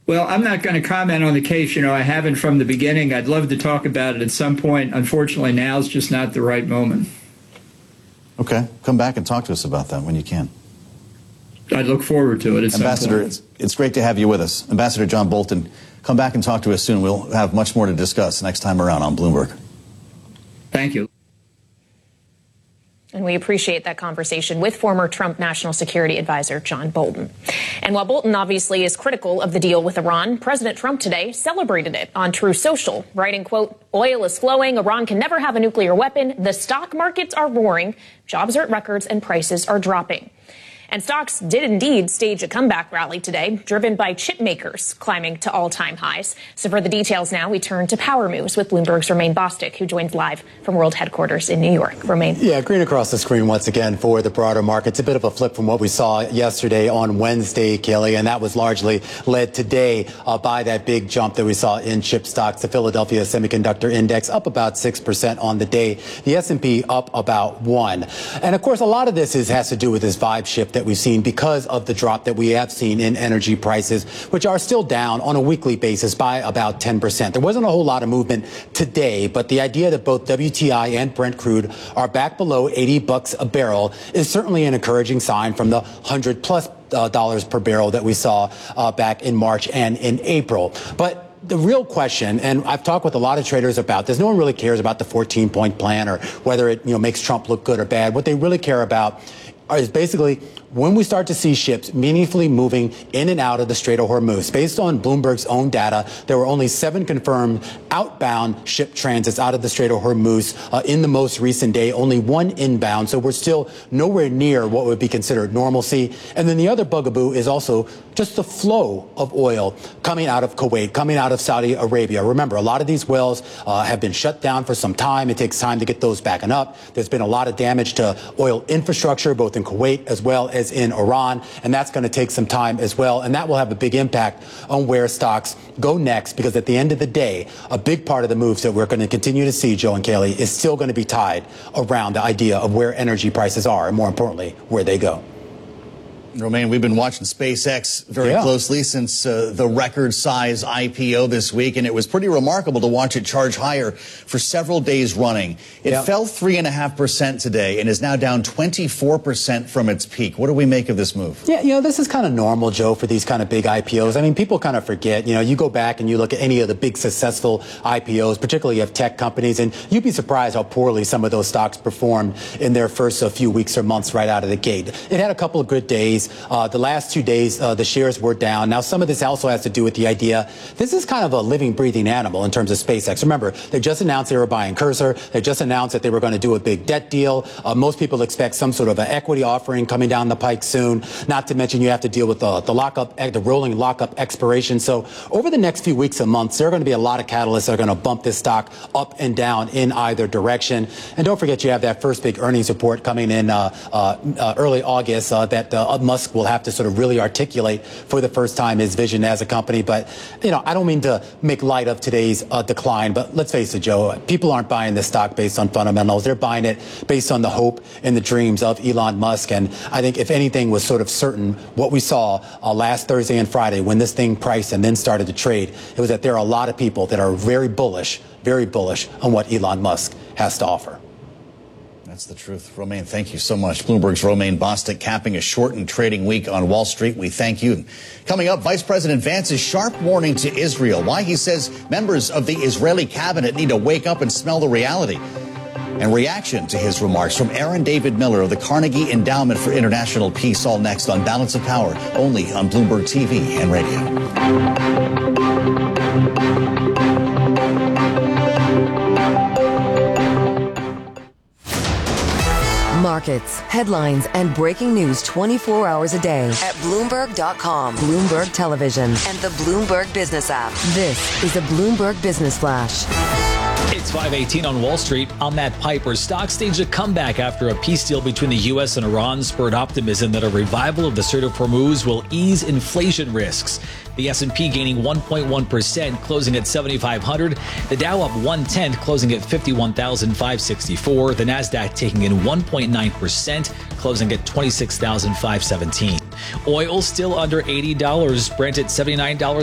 Well, I'm not going to comment on the case. I haven't from the beginning. I'd love to talk about it at some point. Unfortunately, now is just not the right moment. Okay. Come back and talk to us about that when you can. I look forward to it at Ambassador, some point. it's great to have you with us. Ambassador John Bolton, come back and talk to us soon. We'll have much more to discuss next time around on Bloomberg. Thank you. And we appreciate that conversation with former Trump National Security Advisor John Bolton. And while Bolton obviously is critical of the deal with Iran, President Trump today celebrated it on Truth Social, writing, quote, "Oil is flowing. Iran can never have a nuclear weapon. The stock markets are roaring. Jobs are at records and prices are dropping." And stocks did indeed stage a comeback rally today, driven by chip makers climbing to all-time highs. So for the details now, we turn to Power Moves with Bloomberg's Romaine Bostick, who joins live from World Headquarters in New York. Romaine. Yeah, green across the screen once again for the broader markets. A bit of a flip from what we saw yesterday on Wednesday, Kelly, and that was largely led today by that big jump that we saw in chip stocks. The Philadelphia Semiconductor Index up about 6% on the day. The S&P up about 1%. And of course, a lot of this has to do with this vibe shift that we've seen because of the drop that we have seen in energy prices, which are still down on a weekly basis by about 10%. There wasn't a whole lot of movement today, but the idea that both WTI and Brent crude are back below $80 a barrel is certainly an encouraging sign from the $100+ dollars per barrel that we saw back in March and in April. But the real question, and I've talked with a lot of traders about this, no one really cares about the 14-point plan or whether it makes Trump look good or bad. What they really care about is basically when we start to see ships meaningfully moving in and out of the Strait of Hormuz. Based on Bloomberg's own data, there were only 7 confirmed outbound ship transits out of the Strait of Hormuz in the most recent day, only 1 inbound. So we're still nowhere near what would be considered normalcy. And then the other bugaboo is also just the flow of oil coming out of Kuwait, coming out of Saudi Arabia. Remember, a lot of these wells have been shut down for some time. It takes time to get those backing up. There's been a lot of damage to oil infrastructure, both in Kuwait as well as in Iran, and that's going to take some time as well, and that will have a big impact on where stocks go next, because at the end of the day, a big part of the moves that we're going to continue to see, Joe and Kaylee, is still going to be tied around the idea of where energy prices are, and more importantly, where they go. Romaine, we've been watching SpaceX very closely since the record-size IPO this week, and it was pretty remarkable to watch it charge higher for several days running. It fell 3.5% today and is now down 24% from its peak. What do we make of this move? Yeah, this is kind of normal, Joe, for these kind of big IPOs. I mean, people kind of forget, you go back and you look at any of the big successful IPOs, particularly of tech companies, and you'd be surprised how poorly some of those stocks performed in their first few weeks or months right out of the gate. It had a couple of good days. The last 2 days, the shares were down. Now, some of this also has to do with the idea this is kind of a living, breathing animal in terms of SpaceX. Remember, they just announced they were buying Cursor. They just announced that they were going to do a big debt deal. Most people expect some sort of an equity offering coming down the pike soon. Not to mention you have to deal with the rolling lockup expiration. So over the next few weeks and months, there are going to be a lot of catalysts that are going to bump this stock up and down in either direction. And don't forget, you have that first big earnings report coming in early August that Musk will have to sort of really articulate for the first time his vision as a company. But, I don't mean to make light of today's decline, but let's face it, Joe, people aren't buying this stock based on fundamentals. They're buying it based on the hope and the dreams of Elon Musk. And I think if anything was sort of certain, what we saw last Thursday and Friday when this thing priced and then started to trade, it was that there are a lot of people that are very bullish on what Elon Musk has to offer. That's the truth. Romaine, thank you so much. Bloomberg's Romaine Bostick capping a shortened trading week on Wall Street. We thank you. Coming up, Vice President Vance's sharp warning to Israel. Why he says members of the Israeli cabinet need to wake up and smell the reality. And reaction to his remarks from Aaron David Miller of the Carnegie Endowment for International Peace. All next on Balance of Power, only on Bloomberg TV and radio. Markets, headlines, and breaking news 24 hours a day at Bloomberg.com, Bloomberg Television, and the Bloomberg Business app. This is a Bloomberg Business Flash. It's 5:18 on Wall Street. I'm Matt Piper. Stocks staged a comeback after a peace deal between the U.S. and Iran spurred optimism that a revival of the Strait of Hormuz will ease inflation risks. The S&P gaining 1.1%, closing at 7,500. The Dow up 1/10, closing at 51,564. The Nasdaq taking in 1.9%, closing at 26,517. Oil still under $80. Brent at $79.